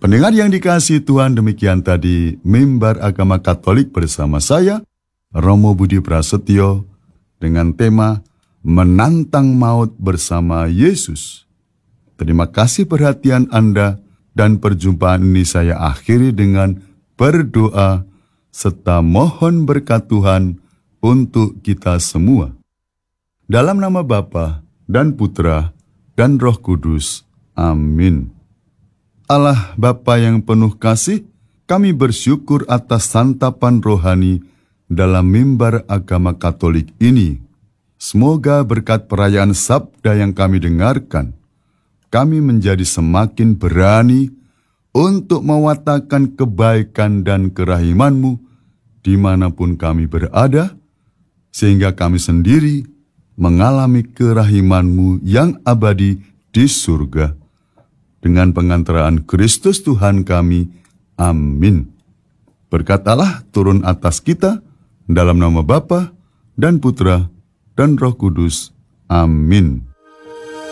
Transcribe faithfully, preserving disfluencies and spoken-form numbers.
Pendengar yang dikasihi Tuhan, demikian tadi Mimbar Agama Katolik bersama saya, Romo Budi Prasetyo, dengan tema Menantang Maut bersama Yesus. Terima kasih perhatian Anda, dan perjumpaan ini saya akhiri dengan berdoa serta mohon berkat Tuhan untuk kita semua. Dalam nama Bapa dan Putra dan Roh Kudus. Amin. Allah Bapa yang penuh kasih, kami bersyukur atas santapan rohani dalam Mimbar Agama Katolik ini. Semoga berkat perayaan Sabda yang kami dengarkan, kami menjadi semakin berani untuk mewatakkan kebaikan dan kerahiman-Mu dimanapun kami berada, sehingga kami sendiri mengalami kerahiman-Mu yang abadi di surga. Dengan pengantaraan Kristus Tuhan kami, amin. Berkat Allah turun atas kita, dalam nama Bapa dan Putra dan Roh Kudus, amin.